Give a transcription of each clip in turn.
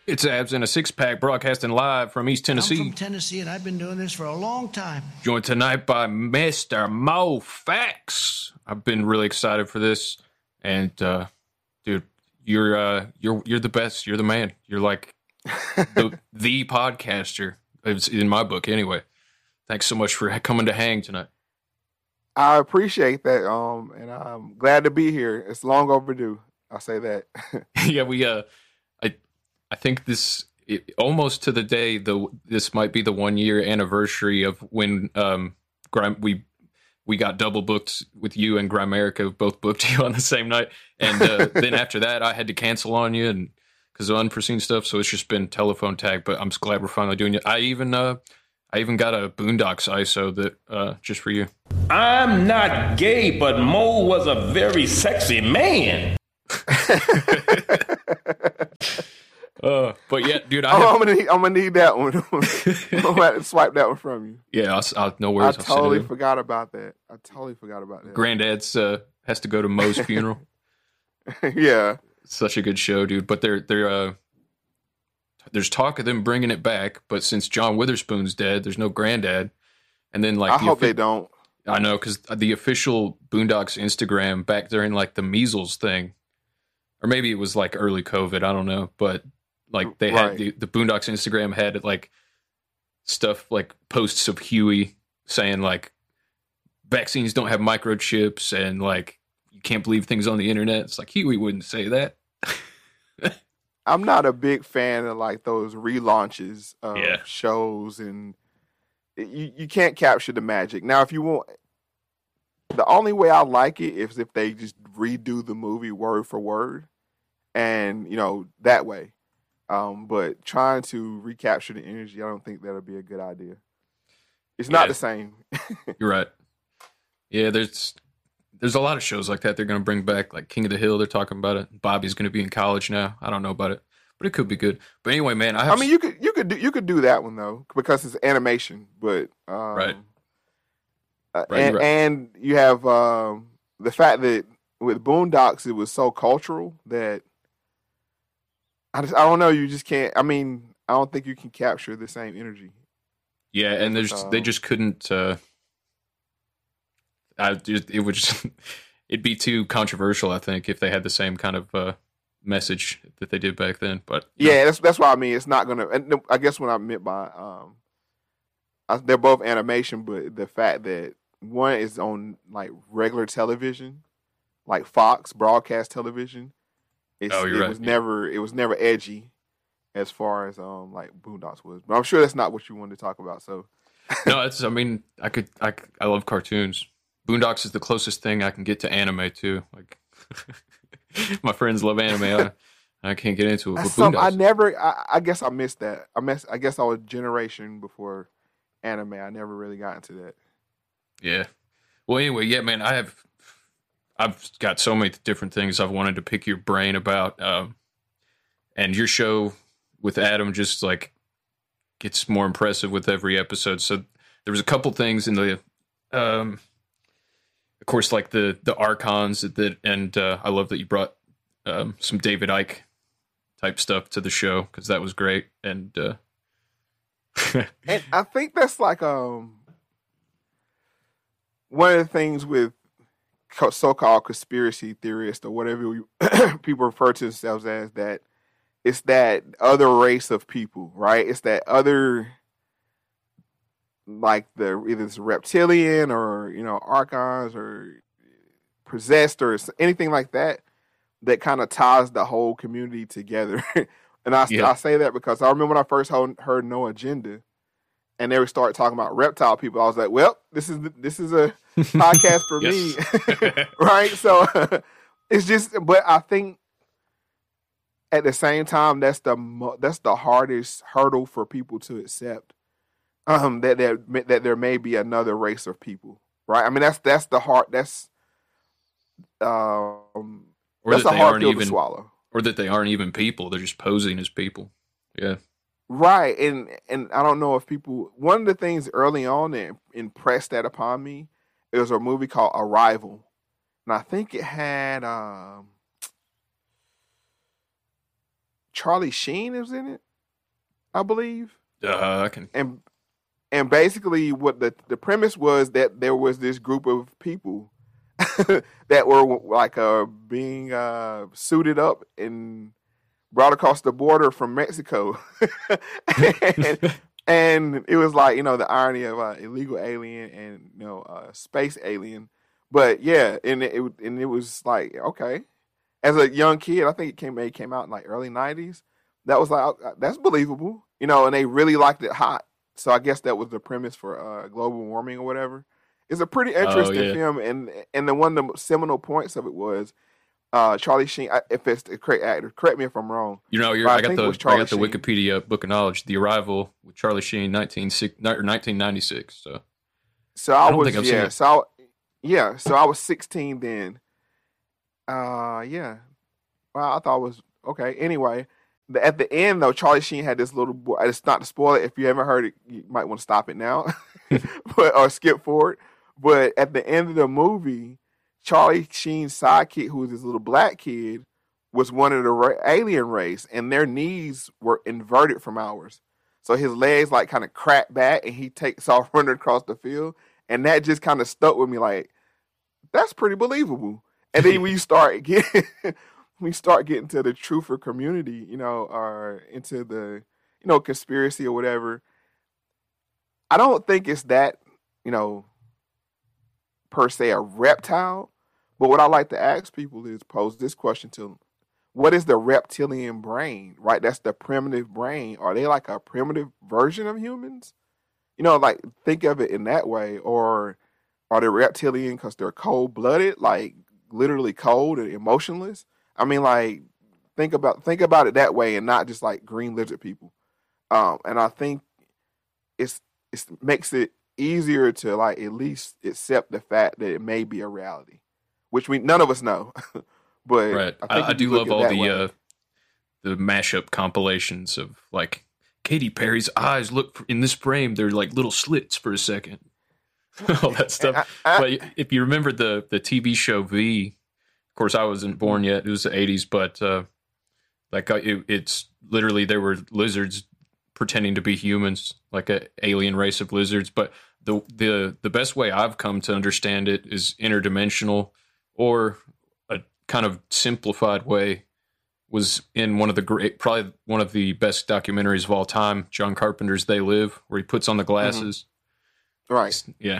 It's Abs in a Six Pack broadcasting live from East I'm from Tennessee. Tennessee, and I've been doing this for a long time. Joined tonight by Mr. Mo Fax. I've been really excited for this, and dude, you're the best. You're the man. You're like the podcaster. It's in my book, anyway. Thanks so much for coming to hang tonight. I appreciate that, and I'm glad to be here. It's long overdue. I'll say that. Yeah, I think almost to the day, this might be the 1 year anniversary of when we got double booked with you and Grimerica, both booked you on the same night, and then after that I had to cancel on you and because of unforeseen stuff. So it's just been telephone tag. But I'm just glad we're finally doing it. I even got a Boondocks ISO that just for you. I'm not gay, but Mo was a very sexy man. But yeah, dude, I'm gonna need that one. I'm gonna have to swipe that one from you. Yeah, I'll no worries. I totally forgot about that. Granddad's has to go to Mo's funeral. Yeah, such a good show, dude. But there's talk of them bringing it back, but since John Witherspoon's dead, there's no Granddad. And then I hope they don't. I know, because the official Boondocks Instagram back during like the measles thing, or maybe it was like early COVID, I don't know, but like they had the Boondocks Instagram had like stuff like posts of Huey saying like vaccines don't have microchips and like you can't believe things on the internet. It's like Huey wouldn't say that. I'm not a big fan of like those relaunches of shows, and you can't capture the magic. Now, if you want, the only way I like it is if they just redo the movie word for word, and that way. But trying to recapture the energy, I don't think that'll be a good idea. It's not the same. You're right. Yeah, there's a lot of shows like that they're going to bring back, like King of the Hill. They're talking about it. Bobby's going to be in college now. I don't know about it, but it could be good. But anyway, man, you could do that one though because it's animation. But right. And you have the fact that with Boondocks it was so cultural that. I don't know. You just can't. I mean, I don't think you can capture the same energy. Yeah, and they just couldn't. It'd be too controversial, I think, if they had the same kind of message that they did back then. But yeah, that's why I mean it's not gonna. And I guess what I meant by they're both animation, but the fact that one is on like regular television, like Fox broadcast television. It was never edgy as far as like Boondocks was, but I'm sure that's not what you wanted to talk about. So no, I love cartoons. Boondocks is the closest thing I can get to anime too. Like my friends love anime. I can't get into it. But I guess I missed that. I guess I was a generation before anime. I never really got into that. Yeah. Well, anyway, yeah, man, I've got so many different things I've wanted to pick your brain about. And your show with Adam just like gets more impressive with every episode. So there was a couple things in the, of course, like the Archons and I love that you brought some David Icke type stuff to the show because that was great. And and I think that's like one of the things with so-called conspiracy theorists or whatever people refer to themselves as, that it's that other race of people, right? It's that other, like either it's reptilian or archons or possessed or anything like that kind of ties the whole community together. And I say that because I remember when I first heard No Agenda and they would start talking about reptile people, I was like, well, this is a podcast for me. Right? So it's just, but I think at the same time, that's the hardest hurdle for people to accept, that there may be another race of people, right? I mean, that's the hard, that's a hard pill to swallow. Or that they aren't even people. They're just posing as people. Yeah. Right. And I don't know if people, one of the things early on that impressed that upon me, it was a movie called Arrival. And I think it had Charlie Sheen is in it, I believe. I can. And basically, what the premise was that there was this group of people that were like being suited up and brought across the border from Mexico, and it was like, the irony of illegal alien and space alien. But yeah, and it was like, okay, as a young kid, I think it came out in like early '90s. That was like, that's believable, and they really liked it hot. So I guess that was the premise for global warming or whatever. It's a pretty interesting film, and the one of the seminal points of it was Charlie Sheen. If it's the correct actor, correct me if I'm wrong. I got the Wikipedia book of knowledge. The Arrival with Charlie Sheen, 1996. So I was So I was 16 then. Yeah. Well, I thought it was okay. Anyway. At the end, though, Charlie Sheen had this little boy. It's not to spoil it. If you haven't heard it, you might want to stop it now, or skip forward. But at the end of the movie, Charlie Sheen's sidekick, who was this little black kid, was one of the alien race, and their knees were inverted from ours. So his legs like kind of crack back, and he takes off running across the field, and that just kind of stuck with me. Like, that's pretty believable. And then when you start getting we start getting to the truther community, or into the, conspiracy or whatever, I don't think it's that, per se a reptile. But what I like to ask people is pose this question to them. What is the reptilian brain, right? That's the primitive brain. Are they like a primitive version of humans? Like think of it in that way. Or are they reptilian because they're cold-blooded, like literally cold and emotionless? I mean, like, think about it that way, and not just like green lizard people. And I think it makes it easier to like at least accept the fact that it may be a reality, which none of us know. But right, I do love all the mashup compilations of like Katy Perry's eyes look in this frame; they're like little slits for a second. All that stuff. But if you remember the TV show V. Of course, I wasn't born yet. It was the 80s, but it's literally there were lizards pretending to be humans, like an alien race of lizards. But the best way I've come to understand it is interdimensional, or a kind of simplified way was in probably one of the best documentaries of all time, John Carpenter's They Live, where he puts on the glasses. Mm-hmm. Right. Yeah.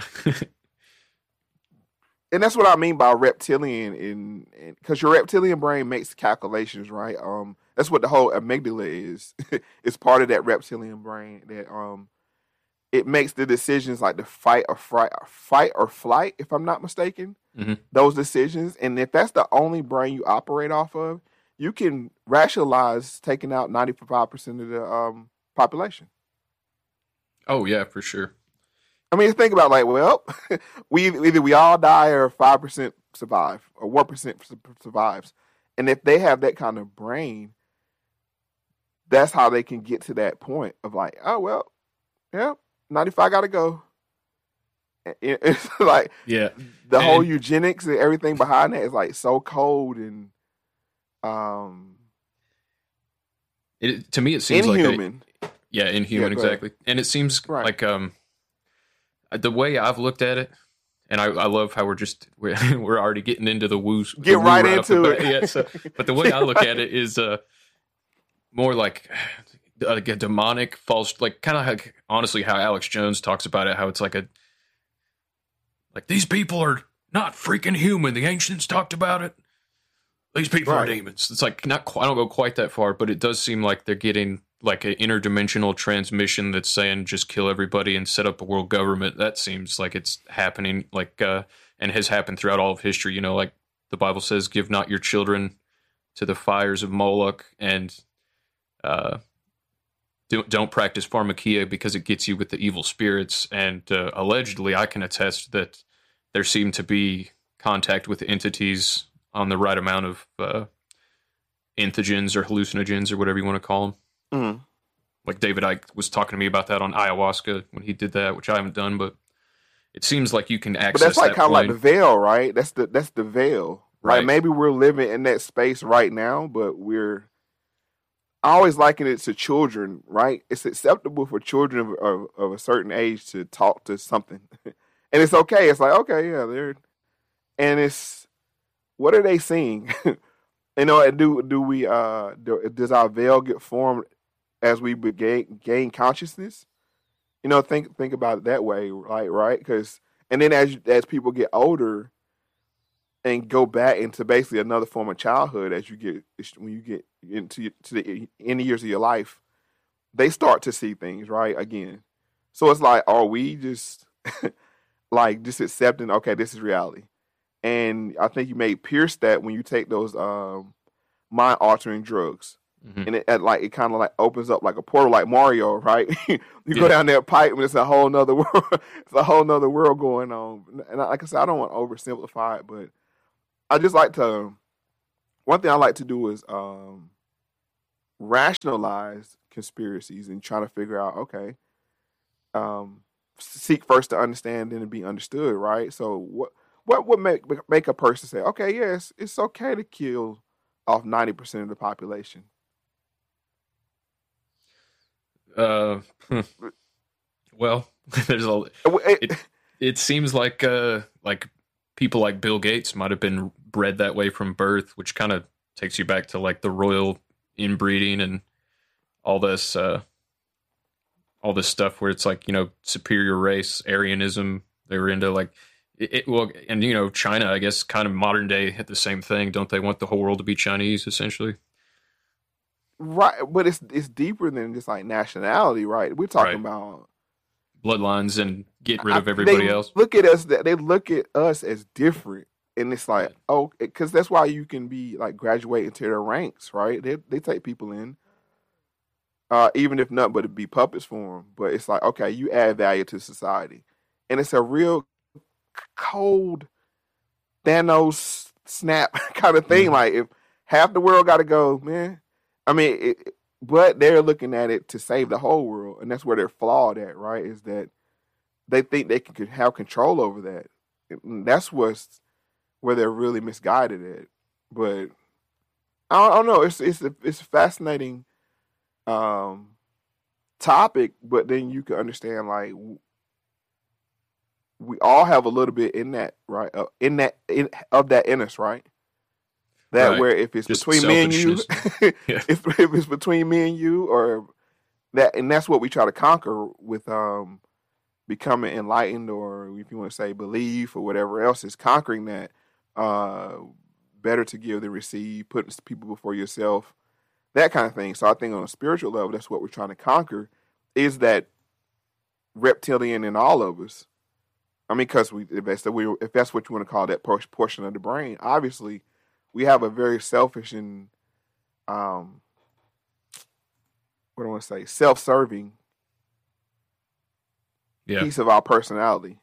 And that's what I mean by reptilian, because your reptilian brain makes calculations, right? That's what the whole amygdala is. It's part of that reptilian brain that it makes the decisions like the fight or flight, if I'm not mistaken. Mm-hmm. Those decisions, and if that's the only brain you operate off of, you can rationalize taking out 95% of the population. Oh yeah, for sure. I mean, think about like, well, either we all die or 5% survive or 1% survives. And if they have that kind of brain, that's how they can get to that point of like, oh, well, yeah, 95 got to go. It's like, yeah, the whole eugenics and everything behind that is like so cold and, to me, it seems inhuman. Inhuman, exactly. And it seems like, the way I've looked at it, and I love how we're already getting into the woo. Get right into it. Yeah, but the way I look at it is more like a demonic, false, like kind of like honestly how Alex Jones talks about it, how it's like these people are not freaking human. The ancients talked about it. These people are demons. It's like I don't go quite that far, but it does seem like they're getting like an interdimensional transmission that's saying just kill everybody and set up a world government. That seems like it's happening, like and has happened throughout all of history. Like the Bible says, give not your children to the fires of Moloch, and don't practice pharmakia because it gets you with the evil spirits. And allegedly, I can attest that there seemed to be contact with entities on the right amount of entheogens or hallucinogens or whatever you want to call them. Mm-hmm. Like David Icke was talking to me about that on ayahuasca when he did that, which I haven't done, but it seems like you can access. But that's like kind of like plane. the veil, right? That's the veil, right? Right. Maybe we're living in that space right now, but we're I always liken it to children, right? It's acceptable for children of a certain age to talk to something, and it's okay. It's like, okay, yeah, and it's, what are they seeing? And do we does our veil get formed as we gain consciousness? Think about it that way, right? Because, and then as people get older and go back into basically another form of childhood, when you get into the end years of your life, they start to see things right again. So it's like, are we just like just accepting? Okay, this is reality. And I think you may pierce that when you take those mind altering drugs. And it kind of like opens up like a portal, like Mario, right? You go down that pipe and it's a whole nother world. It's a whole nother world going on. And like I said, I don't want to oversimplify it, but I just like to. One thing I like to do is rationalize conspiracies and try to figure out, okay, seek first to understand, then to be understood, right? So what would make a person say, okay, yes, it's okay to kill off 90% of the population? Well, there's it seems like people like Bill Gates might have been bred that way from birth, which kind of takes you back to like the royal inbreeding and all this stuff where it's like, superior race, Aryanism. They were into like and China, I guess, kind of modern day hit the same thing. Don't they want the whole world to be Chinese essentially? Right, but it's deeper than just like nationality, right? We're talking about bloodlines and get rid of everybody else. Look at us. They look at us as different, and it's like, because that's why you can be like graduate into their ranks, right? They take people in, even if nothing but to be puppets for them. But it's like, okay, you add value to society, and it's a real cold Thanos snap kind of thing. Like if half the world got to go, man. I mean, but they're looking at it to save the whole world, and that's where they're flawed at, right? Is that they think they can have control over that. And that's where they're really misguided at. But I don't know. It's a fascinating topic, but then you can understand like we all have a little bit in that, right? Of that in us, right? That right. Where if it's just between me and you, if it's between me and you, or that, and that's what we try to conquer with becoming enlightened, or if you want to say belief or whatever else, is conquering that. Better to give than receive, putting people before yourself, that kind of thing. So I think on a spiritual level, that's what we're trying to conquer, is that reptilian in all of us. I mean, because if that's what you want to call that portion of the brain, obviously. We have a very selfish and, what do I want to say, self-serving piece of our personality.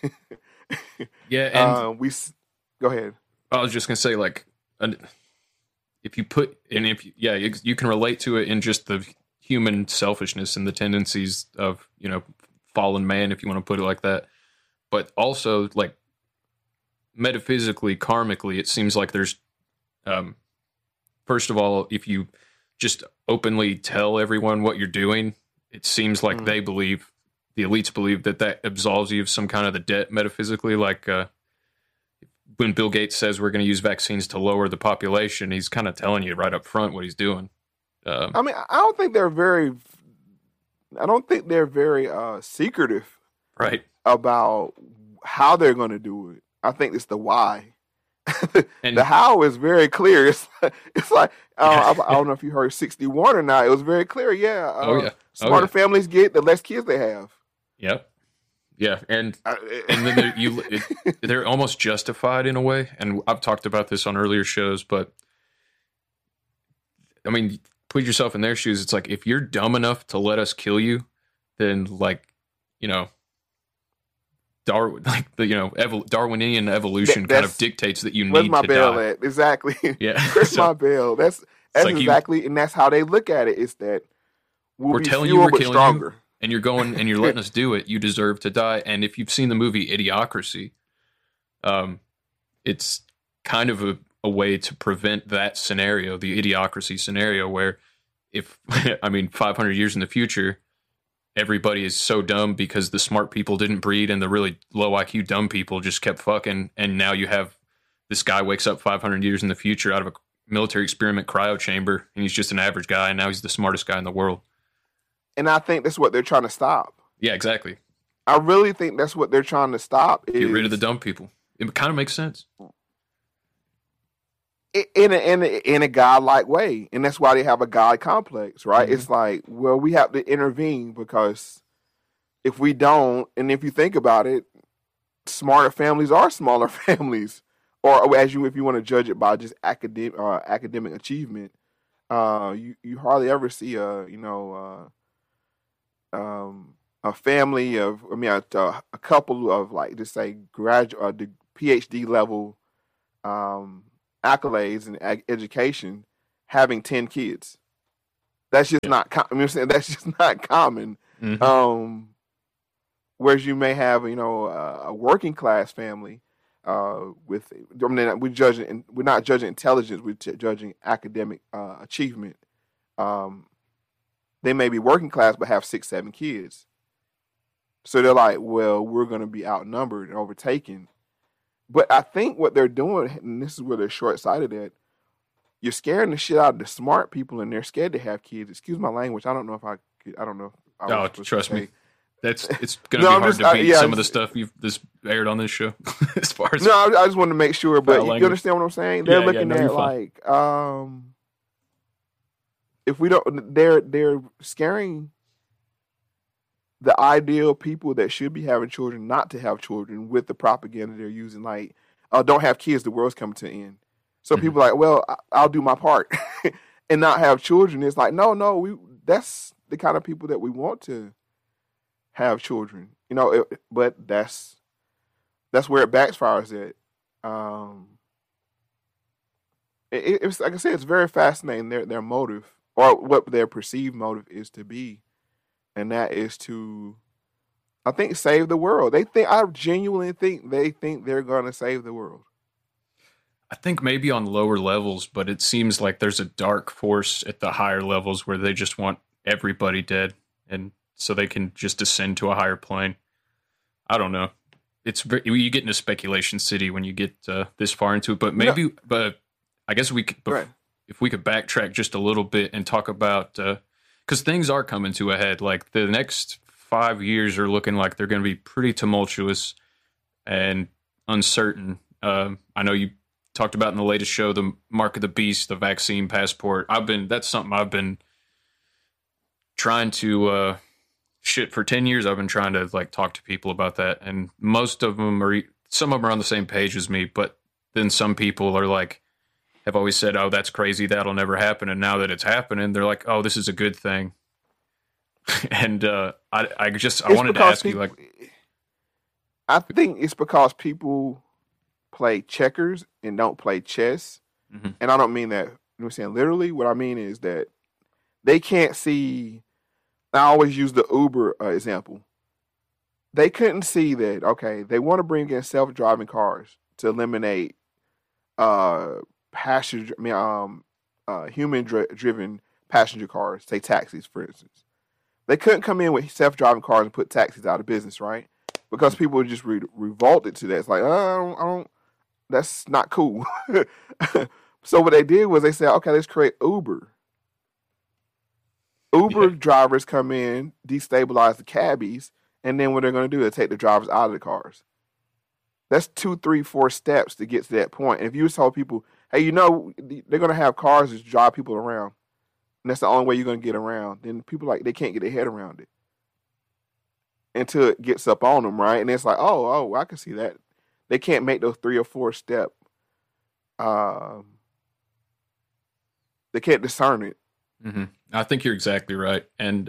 Yeah, and go ahead. I was just gonna say, like, if you can relate to it in just the human selfishness and the tendencies of fallen man, if you want to put it like that, but also like metaphysically, karmically, it seems like there's. First of all, if you just openly tell everyone what you're doing, it seems like the elites believe that absolves you of some kind of the debt metaphysically. Like when Bill Gates says we're going to use vaccines to lower the population, he's kind of telling you right up front what he's doing. I mean, I don't think they're very secretive, right, about how they're going to do it. I think it's the why. And the how is very clear. It's like I don't know if you heard 61 or not. It was very clear. Smarter families get, the less kids they have. Yep. Yeah, and then they're almost justified in a way. And I've talked about this on earlier shows, but I mean, put yourself in their shoes. It's like if you're dumb enough to let us kill you, then Darwinian evolution kind of dictates that you need to die. Where's my bell at? Exactly. Yeah. Where's my bell? That's like exactly, and that's how they look at it. Is that we're telling you we're killing stronger. You, and you're going and you're letting us do it. You deserve to die. And if you've seen the movie Idiocracy, it's kind of a way to prevent that scenario, the Idiocracy scenario, where if, I mean, 500 years in the future, everybody is so dumb because the smart people didn't breed and the really low IQ dumb people just kept fucking. And now you have this guy wakes up 500 years in the future out of a military experiment cryo chamber, and he's just an average guy, and now he's the smartest guy in the world. And I think that's what they're trying to stop. Yeah, exactly. I really think that's what they're trying to stop. Get rid of the dumb people. It kind of makes sense. In a godlike way. And that's why they have a God complex, right? Mm-hmm. It's like, well, we have to intervene because if we don't, and if you think about it, smarter families are smaller families. Or if you want to judge it by just academic achievement, you hardly ever see a family of, a couple of like, just say graduate, PhD level accolades in education having 10 kids. That's just not. That's just not common. Mm-hmm. Whereas you may have, a working class family we're not judging intelligence. We're judging academic achievement. They may be working class but have 6-7 kids. So they're like, well, we're going to be outnumbered and overtaken. But I think what they're doing, and this is where they're short-sighted at, you're scaring the shit out of the smart people, and they're scared to have kids. Excuse my language. I don't know if I could. I don't know. Oh, trust me. It's going to be hard to beat some of the stuff you've aired on this show. As far as I just wanted to make sure, but you understand what I'm saying? They're looking at like, if we don't, they're scaring the ideal people that should be having children not to have children with the propaganda they're using. Like, don't have kids, the world's coming to an end. So people are like, well, I'll do my part and not have children. It's like, no, that's the kind of people that we want to have children, but that's where it backfires at. It's like I said, it's very fascinating their motive, or what their perceived motive is to be, and that is to, I think, save the world. I genuinely think they're going to save the world. I think maybe on lower levels, but it seems like there's a dark force at the higher levels where they just want everybody dead, and so they can just ascend to a higher plane. I don't know. You get into speculation city when you get this far into it, but maybe, but I guess we could, right. If we could backtrack just a little bit and talk about, because things are coming to a head. Like the next 5 years are looking like they're going to be pretty tumultuous and uncertain. I know you talked about in the latest show, the mark of the beast, the vaccine passport. That's something I've been trying to, for 10 years. I've been trying to talk to people about that. And some of them are on the same page as me, but then some people are have always said, oh, that's crazy. That'll never happen. And now that it's happening, they're like, oh, this is a good thing. And I wanted to ask you, I think it's because people play checkers and don't play chess. Mm-hmm. And I don't mean that, literally. What I mean is that they can't see. I always use the Uber example. They couldn't see that, okay, they want to bring in self-driving cars to eliminate human-driven passenger cars, say taxis, for instance. They couldn't come in with self-driving cars and put taxis out of business, right? Because people would just revolted to that. It's like, I don't, that's not cool. So what they did was they said, okay, let's create Uber. Uber drivers come in, destabilize the cabbies, and then what they're going to do is take the drivers out of the cars. That's 2, 3, 4 steps to get to that point. And if you tell people, hey, they're going to have cars that drive people around, and that's the only way you're going to get around, then people they can't get their head around it until it gets up on them, right? And it's like, oh, I can see that. They can't make those 3 or 4 step. They can't discern it. Mm-hmm. I think you're exactly right, and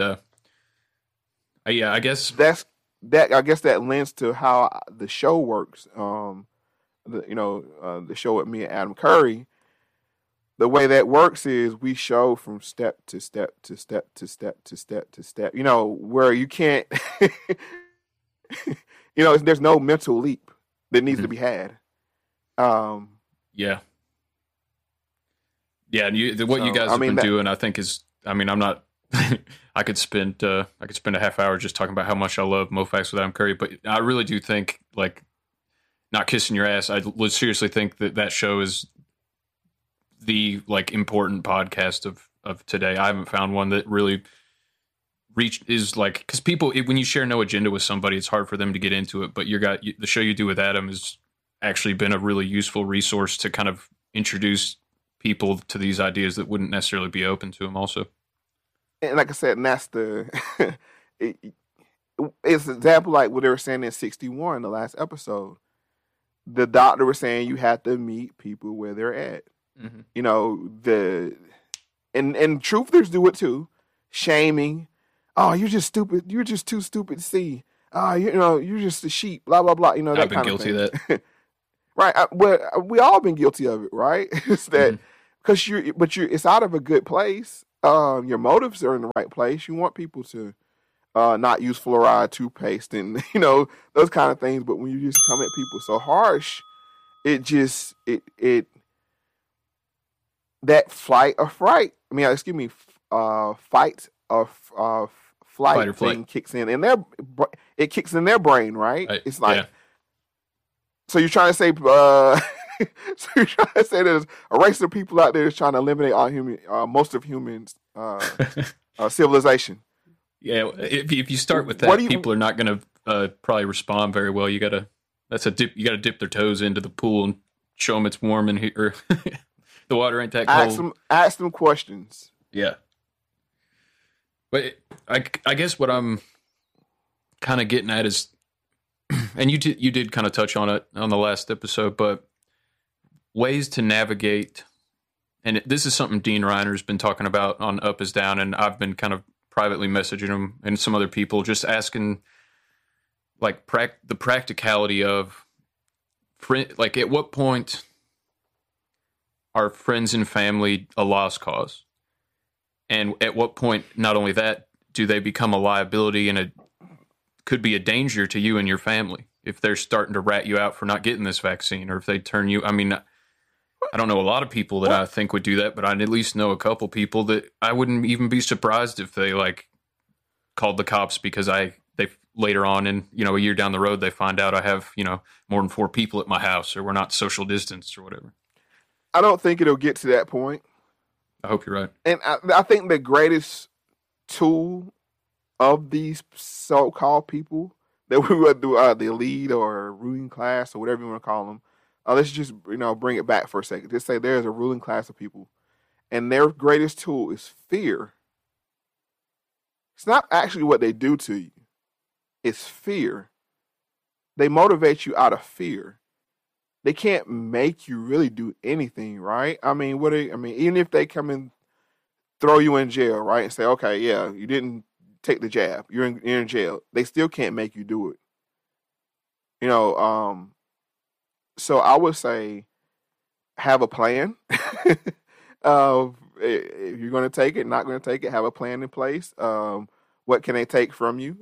I guess I guess that lends to how the show works. The show with me and Adam Curry. The way that works is we show from step to step to step to step to step to step. Where you can't. There's no mental leap that needs to be had. Yeah. Yeah, and what you guys have been doing, I think, is I mean, I'm not. I could spend a half hour just talking about how much I love Mo Facts with Adam Curry, but I really do think, like, not kissing your ass, I would seriously think that show is the, like, important podcast of today. I haven't found one that really is like, because people, when you share No Agenda with somebody, it's hard for them to get into it, but the show you do with Adam has actually been a really useful resource to kind of introduce people to these ideas that wouldn't necessarily be open to them also. And like I said, and that's it's an example like what they were saying in 61, the last episode. The doctor was saying you have to meet people where they're at. Mm-hmm. You know, and truthers do it too. Shaming. Oh, you're just stupid. You're just too stupid to see. You're just a sheep, blah, blah, blah. You know, that I've been guilty of that. Right. We all been guilty of it, right? It's that, because it's out of a good place. Your motives are in the right place. You want people to not use fluoride toothpaste and, you know, those kind of things. But when you just come at people so harsh, that fight or flight thing kicks in, and it kicks in their brain, right? It's like, so you're trying to say, there's a race of people out there that's trying to eliminate most of humans, civilization. Yeah, if you start with that, people are not going to probably respond very well. You got to dip their toes into the pool and show them it's warm in here. The water ain't that cold. Ask them questions. Yeah. But I guess what I'm kind of getting at is, and you did kind of touch on it on the last episode, but ways to navigate, and this is something Dean Reiner's been talking about on Up is Down, and I've been kind of privately messaging him and some other people, just asking, like, the practicality of, like, at what point are friends and family a lost cause? And at what point, not only that, do they become a liability and could be a danger to you and your family if they're starting to rat you out for not getting this vaccine, or if they turn you, I mean, I don't know a lot of people that I think would do that, but I at least know a couple people that I wouldn't even be surprised if they, like, called the cops because they later on, and, you know, a year down the road, they find out I have, you know, more than 4 people at my house, or we're not social distanced or whatever. I don't think it'll get to that point. I hope you're right. And I think the greatest tool of these so-called people that we would do, the elite or ruling class or whatever you want to call them, let's just, you know, bring it back for a second. Just say there's a ruling class of people, and their greatest tool is fear. It's not actually what they do to you. It's fear. They motivate you out of fear. They can't make you really do anything, right? I mean, even if they come and throw you in jail, right, and say, okay, yeah, you didn't take the jab, you're in jail, they still can't make you do it. You know, so I would say have a plan of if you're going to take it, not going to take it, have a plan in place. What can they take from you?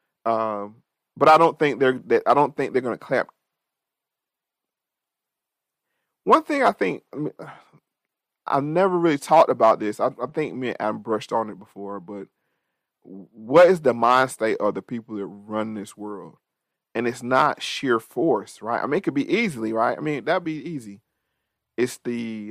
But I don't think they're going to clamp. One thing I've never really talked about this. I think me and Adam brushed on it before, but what is the mind state of the people that run this world? And it's not sheer force, right? I mean, it could be easily, right? I mean, that'd be easy. It's the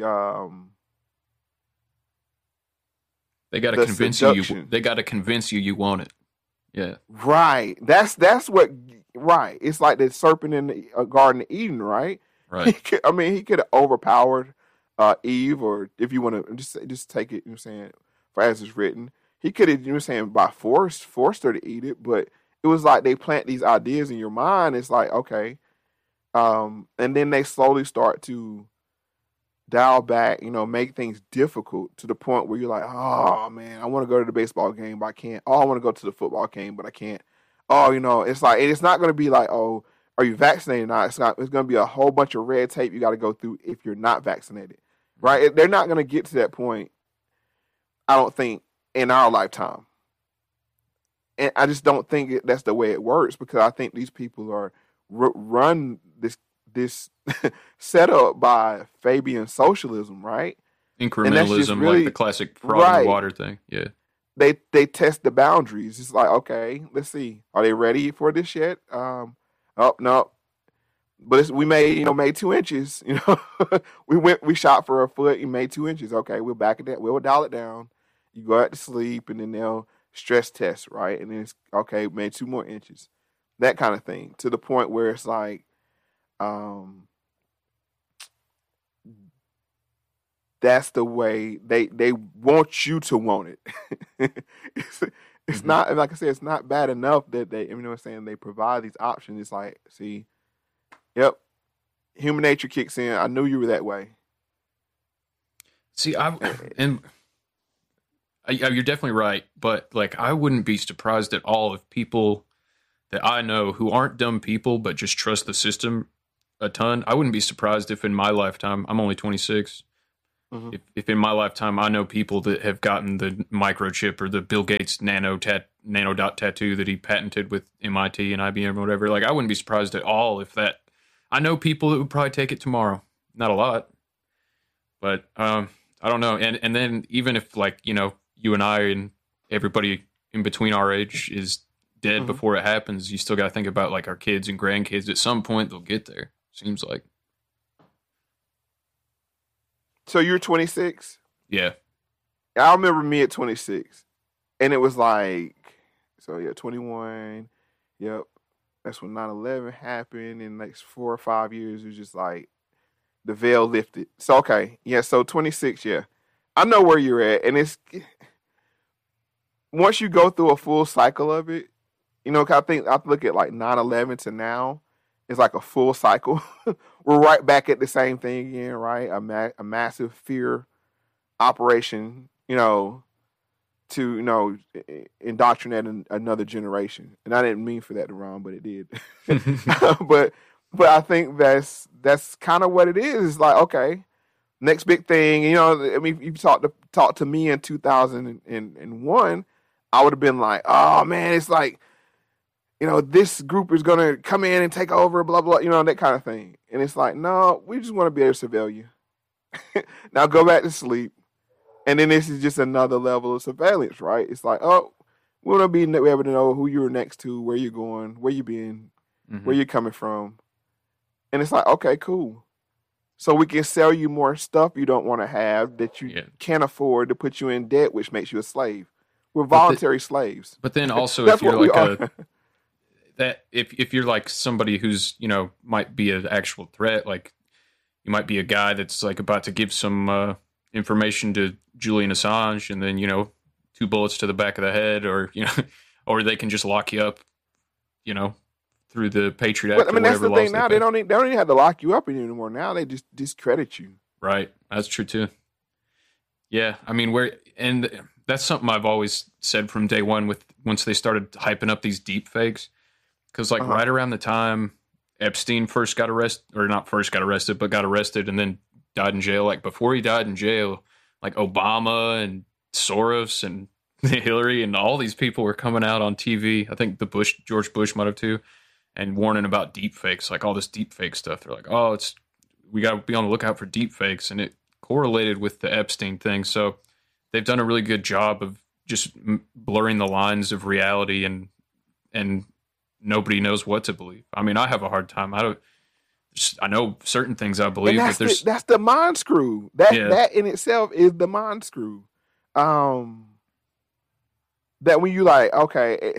they got to convince you. They got to convince you want it. Yeah, right. That's what. Right. It's like the serpent in the Garden of Eden, right? Right. He could have overpowered Eve, or if you want to just take it, you know what I'm saying, for as it's written, he could have, you know what I'm saying, by forced her to eat it, but it was like they plant these ideas in your mind. It's like, okay, and then they slowly start to dial back, you know, make things difficult to the point where you're like, oh man, I want to go to the baseball game, but I can't. Oh, I want to go to the football game, but I can't. Oh, you know, it's like, it's not going to be like, oh, are you vaccinated or not? It's not. It's going to be a whole bunch of red tape you got to go through if you're not vaccinated, right? They're not going to get to that point, I don't think, in our lifetime. And I just don't think that's the way it works, because I think these people are run this set up by Fabian socialism, right? incrementalism, really, like the classic frog in the water thing. Yeah. They test the boundaries. It's like, okay, let's see. Are they ready for this yet? Oh, no. But we made 2 inches. We shot for a foot. You made 2 inches. Okay, we'll back it down. We'll dial it down. You go out to sleep, and then they'll stress test, right? And then it's okay. Made 2 more inches, that kind of thing. To the point where it's like, that's the way they want you to want it. It's not, like I said, it's not bad enough that they, what I'm saying, they provide these options. It's like, see. Yep. Human nature kicks in. I knew you were that way. See, you're definitely right, but like I wouldn't be surprised at all if people that I know who aren't dumb people but just trust the system a ton. I wouldn't be surprised if in my lifetime, I'm only 26, if in my lifetime I know people that have gotten the microchip or the Bill Gates nanodot tattoo that he patented with MIT and IBM or whatever. Like I wouldn't be surprised at all if that. I know people that would probably take it tomorrow. Not a lot, but I don't know. And then even if like, you and I and everybody in between our age is dead before it happens, you still got to think about like our kids and grandkids. At some point they'll get there. Seems like. So you're 26? Yeah. I remember me at 26 and it was like, 21. Yep. That's when 9/11 happened. In the next 4 or 5 years, it was just like the veil lifted. So, okay. Yeah, so 26, yeah. I know where you're at. And it's, once you go through a full cycle of it, I look at like 9/11 to now, it's like a full cycle. We're right back at the same thing again, right? A massive fear operation, to indoctrinate another generation. And I didn't mean for that to rhyme, but it did. but I think that's kind of what it is. It's like, okay, next big thing. You talk to me in 2001, I would have been like, oh man, it's like, this group is gonna come in and take over, blah blah, that kind of thing. And it's like, no, we just want to be able to surveil you. Now go back to sleep. And then this is just another level of surveillance, right? It's like, oh, we want to be able to know who you're next to, where you're going, where you been, where you're coming from. And it's like, okay, cool. So we can sell you more stuff you don't want to have that you can't afford to put you in debt, which makes you a slave. We're voluntary slaves. But then also if you're like if you're like somebody who's, might be an actual threat, like you might be a guy that's like about to give some information to Julian Assange and then, 2 bullets to the back of the head or, or they can just lock you up, through the Patriot Act. But, that's the thing now. They don't even have to lock you up anymore. Now they just discredit you. Right. That's true too. Yeah. I mean, and that's something I've always said from day one once they started hyping up these deep fakes. Cause like right around the time Epstein first got arrested, or not first got arrested, but got arrested and then died in jail. Like before he died in jail, like Obama and Soros and Hillary and all these people were coming out on TV. I think George Bush might have too, and warning about deep fakes, like all this deep fake stuff. They're like, oh, we got to be on the lookout for deep fakes. And it correlated with the Epstein thing. So they've done a really good job of just blurring the lines of reality and nobody knows what to believe. I mean, I have a hard time. I know certain things I believe, but that's the mind screw. That in itself is the mind screw. That when you like, okay,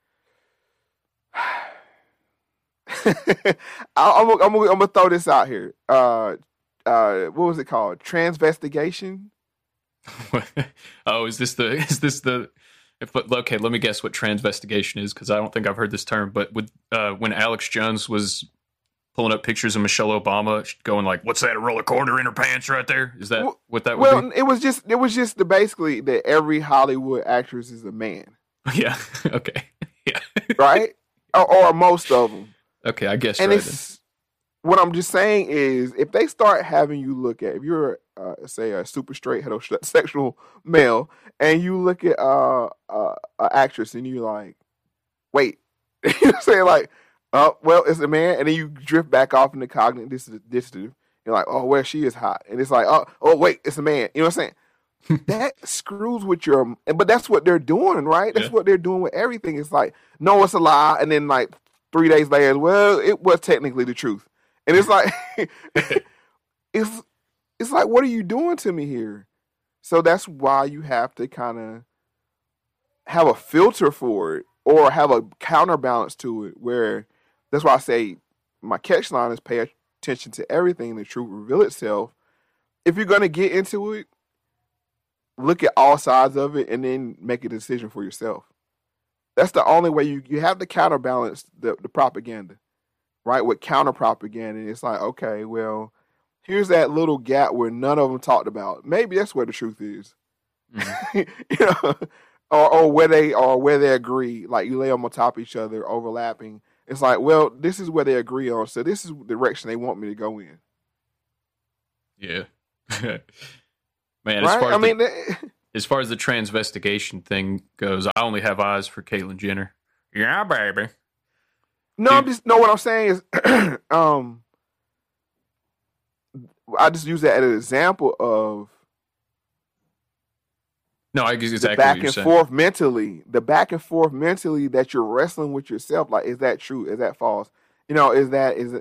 I'm gonna throw this out here. What was it called? Transvestigation. Oh, is this the? Okay, let me guess what transvestigation is, because I don't think I've heard this term. But when Alex Jones was pulling up pictures of Michelle Obama, going like, "What's that? A roll of quarter in her pants right there?" Is that what that would be? Well, it was just basically that every Hollywood actress is a man. Yeah. Okay. Yeah. Right. Or most of them. Okay, I guess. And what I'm just saying is, if they start having you look at, if you're say a super straight heterosexual male, and you look at an actress and you're like, wait, you say like, well, it's a man, and then you drift back off into cognitive dissonance. You're like, oh, well, she is hot. And it's like, oh, wait, it's a man. You know what I'm saying? That screws with but that's what they're doing, right? That's what they're doing with everything. It's like, no, it's a lie. And then like 3 days later, well, it was technically the truth. And it's like, it's like, what are you doing to me here? So that's why you have to kind of have a filter for it or have a counterbalance to it, where that's why I say my catch line is pay attention to everything. The truth reveal itself. If you're going to get into it, look at all sides of it and then make a decision for yourself. That's the only way you have to counterbalance the propaganda, right? With counter propaganda. It's like, okay, well, here's that little gap where none of them talked about. Maybe that's where the truth is. Mm-hmm. Or where they agree. Like you lay them on top of each other, overlapping. It's like, well, this is where they agree on, so this is the direction they want me to go in. Yeah. Man, right? As far as the transvestigation thing goes, I only have eyes for Caitlyn Jenner. Yeah, baby. No, what I'm saying is, I just use that as an example of I guess exactly the back and forth mentally. The back and forth mentally that you're wrestling with yourself. Like, is that true? Is that false? Like, is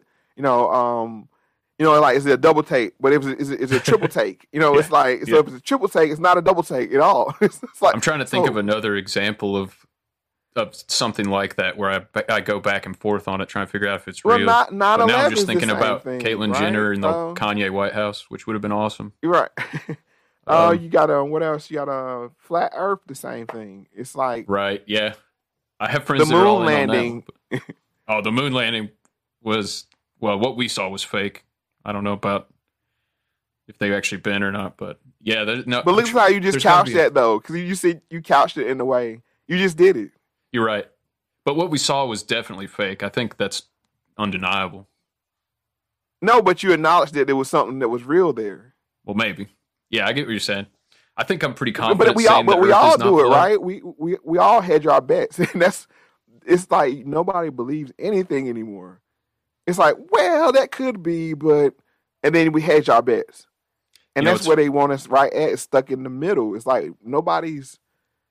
it a double take? But is it a triple take? It's like, so if it's a triple take, it's not a double take at all. It's like, I'm trying to think of another example of something like that where I go back and forth on it, trying to figure out if it's real. But now I'm just thinking about Caitlyn Jenner in the Kanye White House, which would have been awesome. You're right. You got what else? You got Flat Earth, the same thing. It's like, right, yeah. I have friends that are all in on that. The moon landing was, well, what we saw was fake. I don't know about if they've actually been or not, but yeah. But look at how you just couched that though, because you said you couched it in a way. You just did it. You're right, but what we saw was definitely fake. I think that's undeniable. No, but you acknowledged that there was something that was real there. Well, maybe. Yeah, I get what you're saying. I think I'm pretty confident. But we all do it, right? We all hedge our bets, and it's like nobody believes anything anymore. It's like, well, that could be, and then we hedge our bets, and that's where they want us right at, stuck in the middle. It's like nobody's.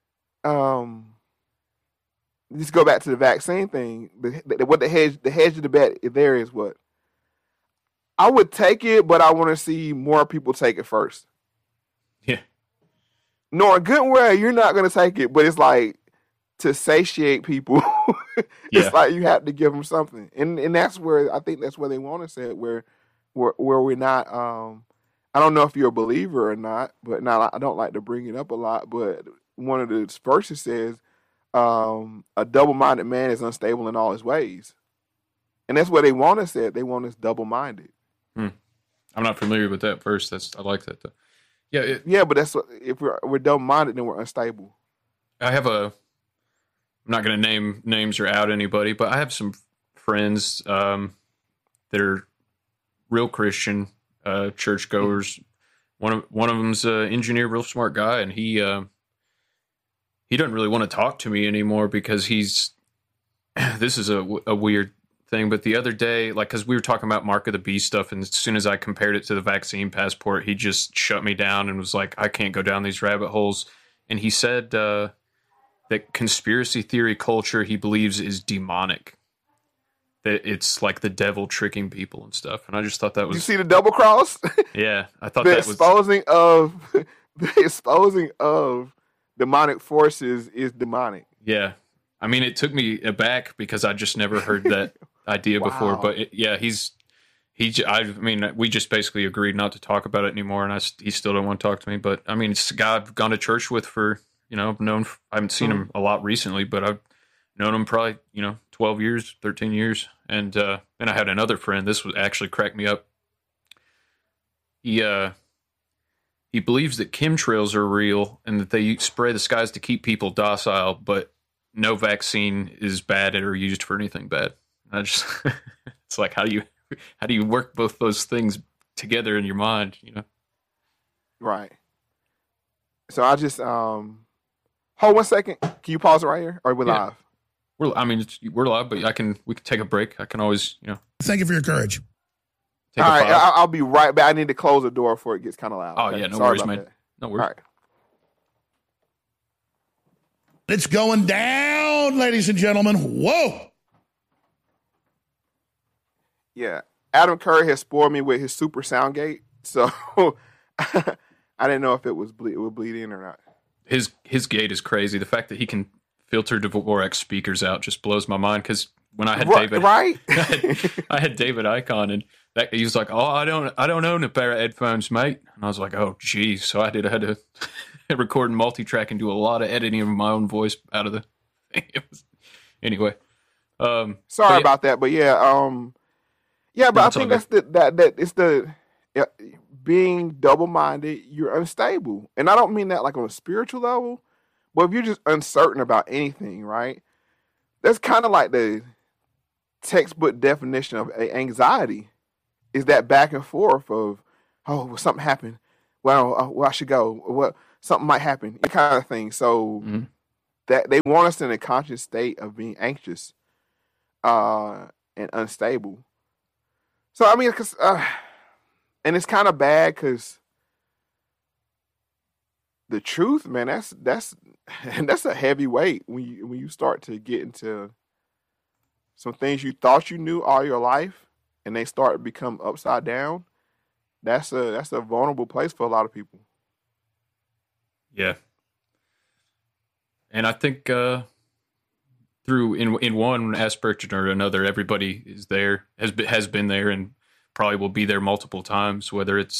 Just go back to the vaccine thing. What the hedge of the bet there is what I would take it, but I want to see more people take it first. Yeah. Knowing good and well, you're not going to take it, but it's like to satiate people. It's like you have to give them something, and that's where I think that's where they want to say it. Where we're not. I don't know if you're a believer or not, but now I don't like to bring it up a lot. But one of the verses says, "A double-minded man is unstable in all his ways," and that's what they want us at. They want us double-minded. I'm not familiar with that verse. I like that though. Yeah, but that's if we're double-minded, then we're unstable. I'm not going to name names or out anybody, but I have some friends that are real Christian churchgoers. One of them's an engineer, real smart guy, and he doesn't really want to talk to me anymore because this is a weird thing, but the other day, like, because we were talking about Mark of the Beast stuff, and as soon as I compared it to the vaccine passport, he just shut me down and was like, I can't go down these rabbit holes. And he said that conspiracy theory culture, he believes, is demonic. That it's like the devil tricking people and stuff. And I just thought that was... You see the double cross? Yeah, I thought the exposing of demonic forces is demonic. Yeah. I mean, it took me aback because I just never heard that idea before. But we just basically agreed not to talk about it anymore, and he still don't want to talk to me. But I mean, it's a guy I've gone to church with for, I haven't seen him a lot recently, but I've known him probably 12 years, 13 years, and then I had another friend. This was actually cracked me up. He believes that chemtrails are real and that they spray the skies to keep people docile, but no vaccine is bad or used for anything bad. It's like, how do you work both those things together in your mind, Right. So I just hold 1 second. Can you pause it right here? Or we're live? We're live, but we can take a break. I can always, Thank you for your courage. Take All a right, pause. I'll be right back. I need to close the door before it gets kind of loud. Oh, Okay? yeah, no Sorry worries, about man. that. No worries. All right. It's going down, ladies and gentlemen. Whoa. Yeah. Adam Curry has spoiled me with his super sound gate, so I didn't know if it would bleed in or not. His gate is crazy. The fact that he can filter Dvorak speakers out just blows my mind. Because when I had David, right? I had David Icon, and he was like, "Oh, I don't own a pair of headphones, mate." And I was like, "Oh, geez." So I had to record and multi-track and do a lot of editing of my own voice out of the thing. Anyway, sorry about that, but yeah, but I think that's it's the being double-minded. You're unstable, and I don't mean that like on a spiritual level, but if you're just uncertain about anything, right? That's kind of like the textbook definition of anxiety. Is that back and forth of, oh, well, something happened. Well, I should go. Well, something might happen. That kind of thing. So that they want us in a conscious state of being anxious, and unstable. So I mean, and it's kind of bad because the truth, man, that's a heavy weight when you start to get into some things you thought you knew all your life, and they start to become upside down. That's a vulnerable place for a lot of people. Yeah, and I think through in one aspect or another, everybody is there, has been there, and probably will be there multiple times. Whether it's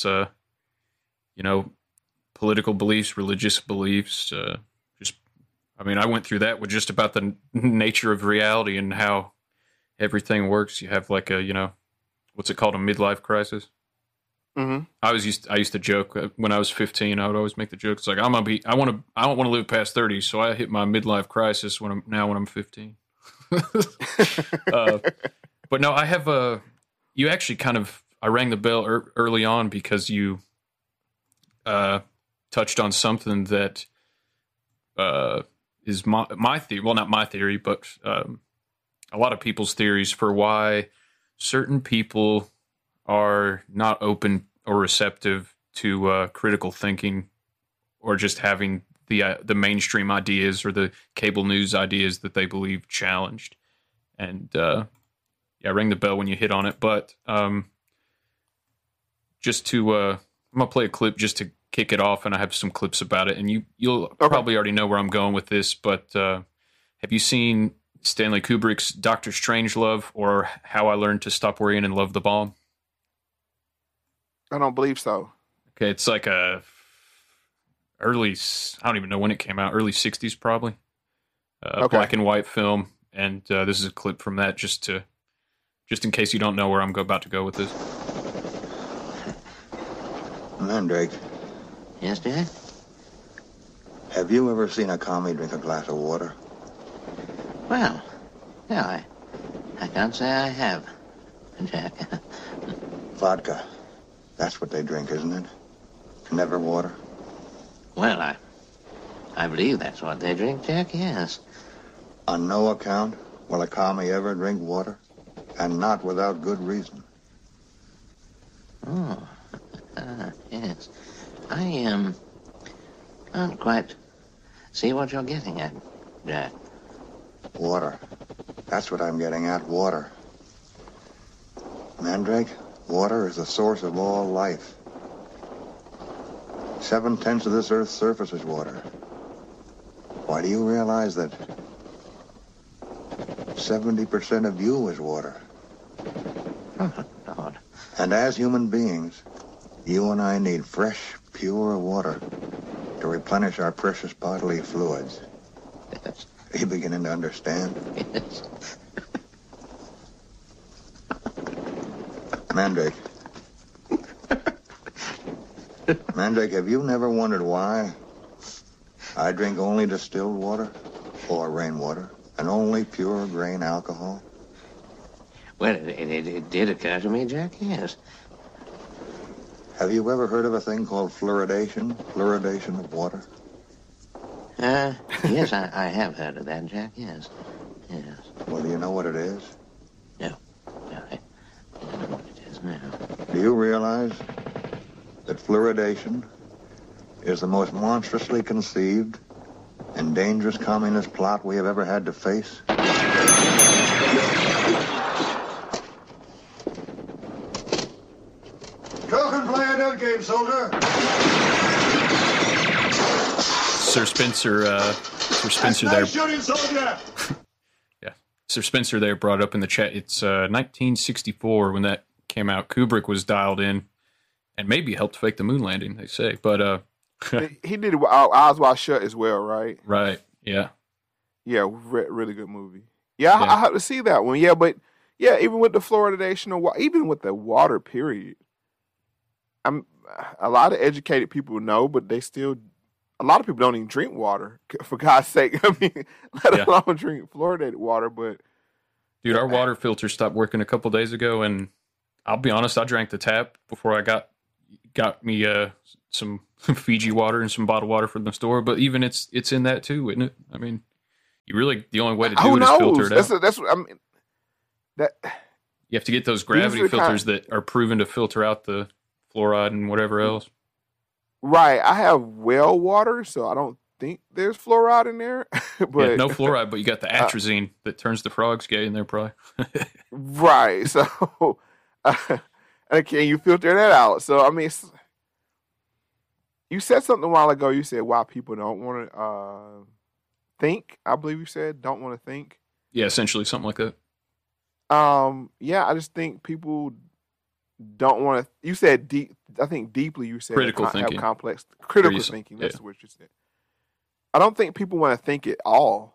political beliefs, religious beliefs, I went through that with just about the nature of reality and how everything works. You have like a what's it called, a midlife crisis. Mm-hmm. I used to joke when I was 15. I would always make the joke. It's like I don't want to live past 30, so I hit my midlife crisis when I'm 15. But no, I have you actually I rang the bell early on because you touched on something that is my theory. Well, not my theory, but a lot of people's theories for why certain people are not open or receptive to critical thinking, or just having the mainstream ideas or the cable news ideas that they believe challenged. And ring the bell when you hit on it. But just to I'm gonna play a clip just to kick it off, and I have some clips about it, and you'll probably already know where I'm going with this. But have you seen Stanley Kubrick's Dr. Strangelove, or How I Learned to Stop Worrying and Love the Bomb? I don't believe so. Okay, it's like a early, I don't even know when it came out, early 60s probably. Black and white film, and this is a clip from that just in case you don't know where I'm about to go with this. Mandrake. Yes, Dad? Have you ever seen a commie drink a glass of water? Well, yeah, I can't say I have, Jack. Vodka. That's what they drink, isn't it? Never water? Well, I believe that's what they drink, Jack, yes. On no account will a commie ever drink water, and not without good reason. Oh, yes. I don't quite see what you're getting at, Jack. Water. That's what I'm getting at, water. Mandrake, water is the source of all life. 7/10 of this Earth's surface is water. Why, do you realize that 70% of you is water? Oh, Lord. And as human beings, you and I need fresh, pure water to replenish our precious bodily fluids. Yes. Are you beginning to understand? Yes. Mandrake. Mandrake, have you never wondered why I drink only distilled water or rainwater and only pure grain alcohol? Well, it did occur to me, Jack, yes. Have you ever heard of a thing called fluoridation? Fluoridation of water? Yes, I have heard of that, Jack, yes. Yes. Well, do you know what it is? No, I don't know what it is now. Do you realize that fluoridation is the most monstrously conceived and dangerous communist plot we have ever had to face? Go and play a dead game, soldier. Sir Spencer there. Shooting, soldier. Yeah, Sir Spencer there brought up in the chat. It's 1964 when that came out. Kubrick was dialed in and maybe helped fake the moon landing, they say. But he did Eyes Wide Shut as well, right? Right. Yeah. Yeah, really good movie. Yeah, I have to see that one. Yeah, but yeah, even with the fluoridation or even with the water, period. A lot of educated people know, but a lot of people don't even drink water, for God's sake. I mean, let alone drink fluoridated water. But dude, our water filter stopped working a couple days ago, and I'll be honest, I drank the tap before I got me some Fiji water and some bottled water from the store. But even it's in that too, isn't it? I mean, the only way to do it is filter it out. That's what I mean. That you have to get those gravity filters that are proven to filter out the fluoride and whatever else. Right. I have well water, so I don't think there's fluoride in there. But no fluoride, but you got the atrazine that turns the frogs gay in there, probably. Right. So, can you filter that out? So, I mean, you said something a while ago. You said why people don't want to think. I believe you said don't want to think. Yeah, essentially something like that. Yeah, I just think people don't want to. You said deep. I think deeply. You said critical thinking, have complex critical thinking. That's what you said. I don't think people want to think at all.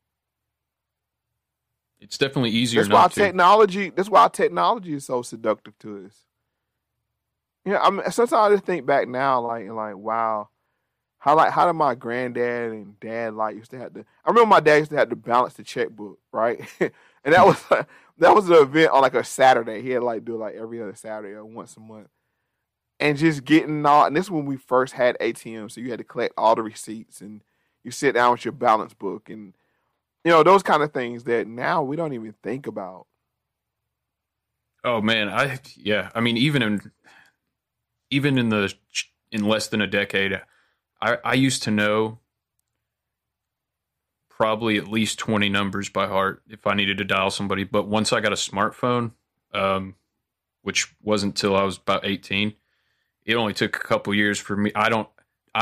It's definitely easier. That's why technology. That's why technology is so seductive to us. Yeah, I mean, sometimes I just think back now, like wow, how did my granddad and dad used to have to? I remember my dad used to have to balance the checkbook, right? And that was an event on like a Saturday. He had do it every other Saturday or once a month. And just getting all, and this is when we first had ATMs, so you had to collect all the receipts and you sit down with your balance book and, those kind of things that now we don't even think about. Oh man, I mean, even in less than a decade, I used to know probably at least 20 numbers by heart if I needed to dial somebody. But once I got a smartphone, which wasn't until I was about 18, it only took a couple years for me. I don't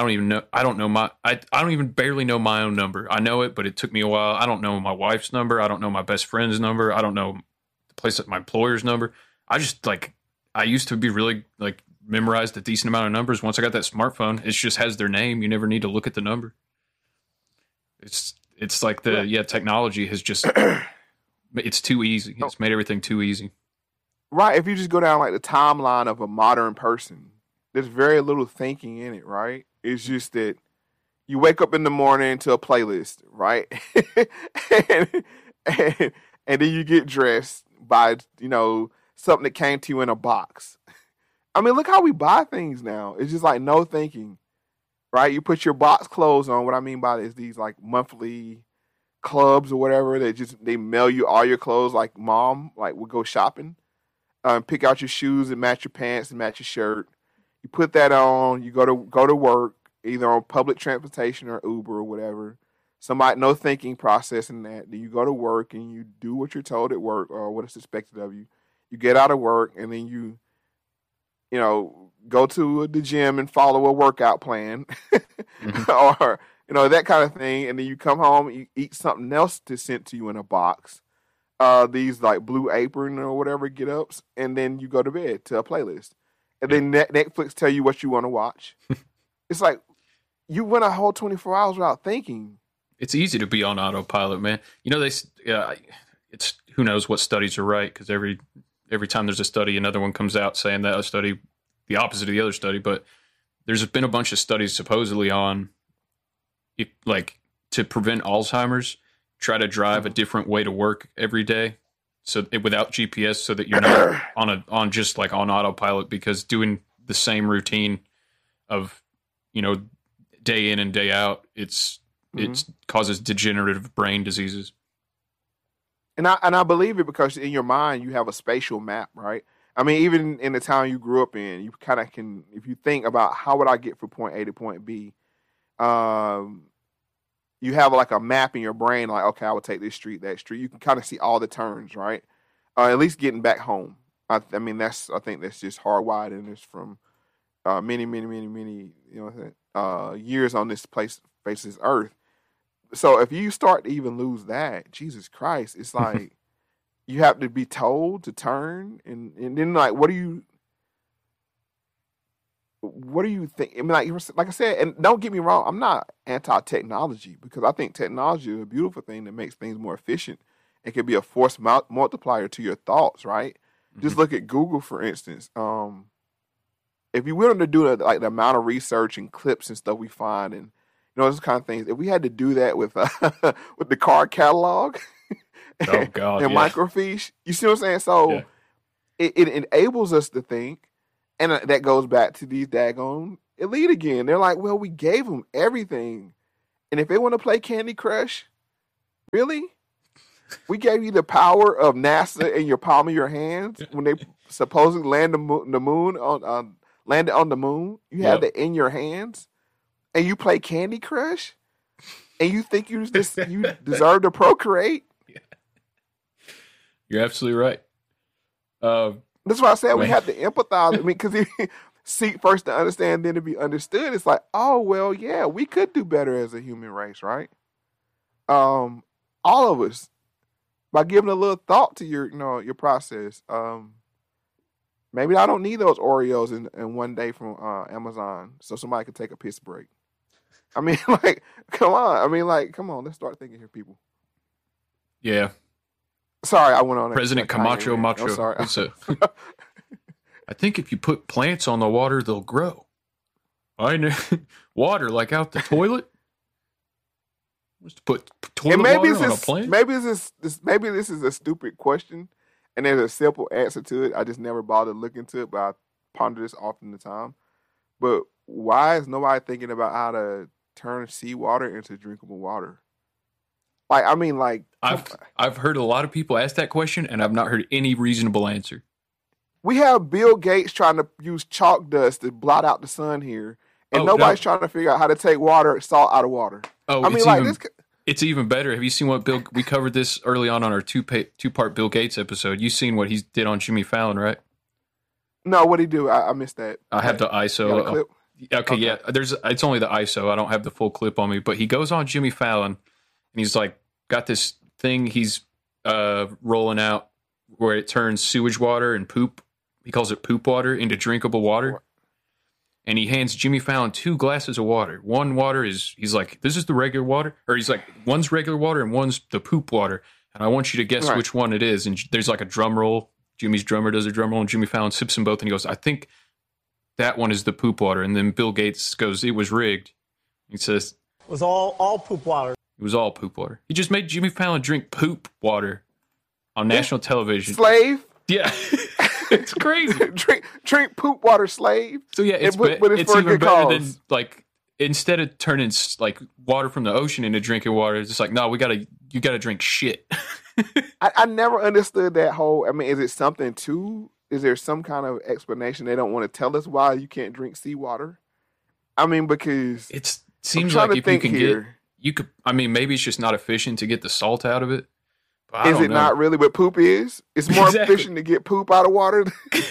even barely know my own number. I know it, but it took me a while. I don't know my wife's number. I don't know my best friend's number. I don't know the place at my employer's number. I just I used to be really memorized a decent amount of numbers. Once I got that smartphone, it just has their name. You never need to look at the number. It's like technology has just, it's too easy. It's made everything too easy. Right. If you just go down the timeline of a modern person, there's very little thinking in it, right? It's just that you wake up in the morning to a playlist, right? and then you get dressed by, something that came to you in a box. I mean, look how we buy things now. It's just no thinking. Right, you put your box clothes on. What I mean by it is these monthly clubs or whatever. They mail you all your clothes. Like mom, we'll go shopping, pick out your shoes and match your pants and match your shirt. You put that on. You go to work either on public transportation or Uber or whatever. No thinking process in that. Then you go to work and you do what you're told at work or what is expected of you. You get out of work and then you go to the gym and follow a workout plan or, that kind of thing. And then you come home, you eat something else that's sent to you in a box. These Blue Apron or whatever get-ups. And then you go to bed to a playlist. And then Netflix tell you what you want to watch. It's you went a whole 24 hours without thinking. It's easy to be on autopilot, man. It's who knows what studies are right, because every time there's a study, another one comes out saying that a study, the opposite of the other study. But there's been a bunch of studies supposedly on, to prevent Alzheimer's, try to drive a different way to work every day, without GPS, so that you're not on autopilot, because doing the same routine of, day in and day out, it causes degenerative brain diseases. And I believe it because in your mind you have a spatial map, right? I mean, even in the town you grew up in, you kind of can, if you think about how would I get from point A to point B, you have like a map in your brain, like, okay, I would take this street, that street. You can kind of see all the turns, right? At least getting back home. I think that's just hardwired in this from many, years on this place, faces Earth. So if you start to even lose that, Jesus Christ, it's like you have to be told to turn, and then like, what do you think? I mean, like I said, and don't get me wrong, I'm not anti-technology, because I think technology is a beautiful thing that makes things more efficient. It can be a force multiplier to your thoughts, right? Mm-hmm. Just look at Google, for instance. If you willing to do like the amount of research and clips and stuff we find, and those kind of things, if we had to do that with with the car catalog oh God, and microfiche, you see what I'm saying? So it enables us to think, and that goes back to these daggone elite again. They're like, well, we gave them everything, and if they want to play Candy Crush, really? We gave you the power of NASA in your palm of your hands when they supposedly landed on the moon. You have that in your hands, and you play Candy Crush, and you think you deserve to procreate. Yeah. You're absolutely right. That's why I said we have to empathize. I mean, because seek first to understand, then to be understood. It's like, oh well, yeah, we could do better as a human race, right? All of us. By giving a little thought to your process. Maybe I don't need those Oreos in one day from Amazon, so somebody could take a piss break. I mean, like, come on. I mean, like, come on. Let's start thinking here, people. Yeah. Sorry, I went on. President Camacho Macho. I'm sorry. I think if you put plants on the water, they'll grow. I know. Water, like out the toilet? Just to put toilet water on a plant? Maybe this is a stupid question, and there's a simple answer to it. I just never bothered looking into it, but I ponder this often the time. But why is nobody thinking about how to turn seawater into drinkable water? Like, I mean, like, I've heard a lot of people ask that question, and I've not heard any reasonable answer. We have Bill Gates trying to use chalk dust to blot out the sun here, and nobody's trying to figure out how to take salt out of water. Oh, I mean, like it's even better. Have you seen what we covered this early on our two-part Bill Gates episode? You seen what he did on Jimmy Fallon, right? No, what'd he do? I missed that. I have the ISO. Clip? Okay, yeah. It's only the ISO. I don't have the full clip on me, but he goes on Jimmy Fallon, and he's like got this thing he's rolling out where it turns sewage water and poop. He calls it poop water into drinkable water. And he hands Jimmy Fallon 2 glasses of water. One water he's like, this is the regular water. Or he's like, one's regular water and one's the poop water. And I want you to guess which one it is. And there's like a drum roll. Jimmy's drummer does a drum roll, and Jimmy Fallon sips them both. And he goes, I think that one is the poop water. And then Bill Gates goes, it was rigged. He says, it was all poop water. It was all poop water. He just made Jimmy Fallon drink poop water on national television. Slave? Yeah. It's crazy. drink poop water, slave. So yeah, it's even better than like instead of turning like water from the ocean into drinking water. It's just like no, you gotta drink shit. I never understood that whole. I mean, is it something too? Is there some kind of explanation they don't want to tell us why you can't drink seawater? I mean, because it seems like if you could. I mean, maybe it's just not efficient to get the salt out of it. Is it not really what poop is? It's more efficient to get poop out of water.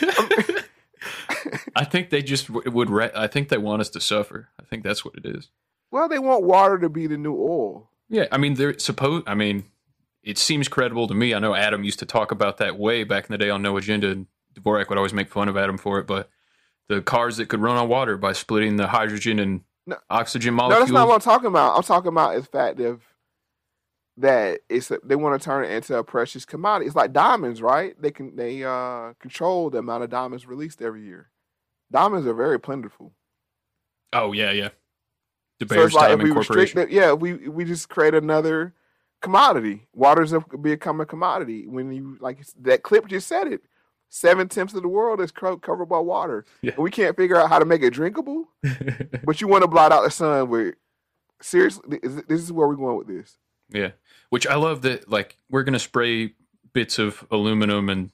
I think they just would. I think they want us to suffer. I think that's what it is. Well, they want water to be the new oil. Yeah, I mean, it seems credible to me. I know Adam used to talk about that way back in the day on No Agenda, and Dvorak would always make fun of Adam for it. But the cars that could run on water by splitting the hydrogen and oxygen molecules. No, that's not what I'm talking about. I'm talking about the fact that they want to turn it into a precious commodity. It's like diamonds, right? They control the amount of diamonds released every year. Diamonds are very plentiful. Oh yeah. The Bears Diamond Corporation. We just create another commodity. Water's become a commodity. When you like that clip just said it. 7/10 of the world is covered by water. Yeah. And we can't figure out how to make it drinkable. But you want to blot out the sun with. Seriously, this is where we're going with this. Yeah, which I love that. Like we're gonna spray bits of aluminum and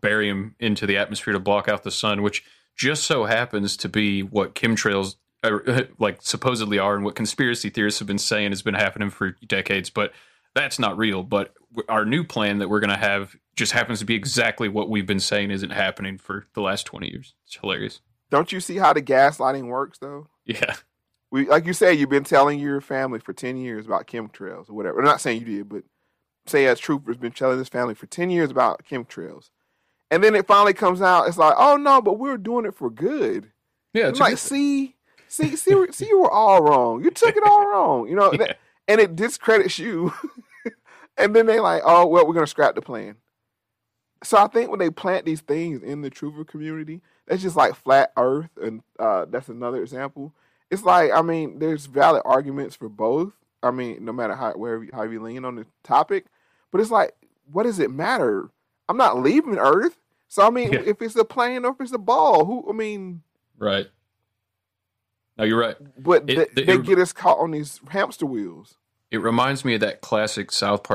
bury them into the atmosphere to block out the sun, which just so happens to be what chemtrails like supposedly are, and what conspiracy theorists have been saying has been happening for decades. But that's not real. But our new plan that we're going to have just happens to be exactly what we've been saying isn't happening for the last 20 years. It's hilarious. Don't you see how the gaslighting works, though? Yeah. Like you said, you've been telling your family for 10 years about chemtrails or whatever. I'm not saying you did, but say as Trooper's been telling his family for 10 years about chemtrails. And then it finally comes out, it's like, oh no, but we're doing it for good. Yeah, it's like, see, you were all wrong. You took it all wrong, you know, Yeah. and it discredits you. And then they like, oh, well, we're going to scrap the plan. So I think when they plant these things in the truther community, that's just like flat earth. And that's another example. It's like, I mean, there's valid arguments for both. I mean, no matter how you lean on the topic, but it's like, what does it matter? I'm not leaving Earth. So, I mean, if it's a plane or if it's a ball, Right. No, you're right. But they get us caught on these hamster wheels. It reminds me of that classic South Park